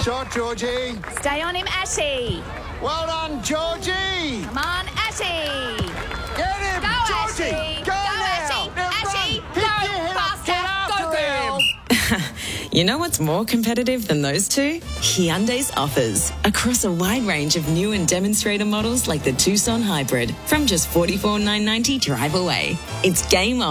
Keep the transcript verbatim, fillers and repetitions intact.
shot, Georgie. Stay on him, Ashy. Well done, Georgie. Come on, Ashy. Get him, Go, Georgie. Ashy. Go, Go, now. Ashy. Now Ashy, run. go, Pick your head up. faster. Get after Go, girl. him. You know what's more competitive than those two? Hyundai's offers. Across a wide range of new and demonstrator models like the Tucson Hybrid. From just forty-four thousand nine hundred ninety drive away. It's game on.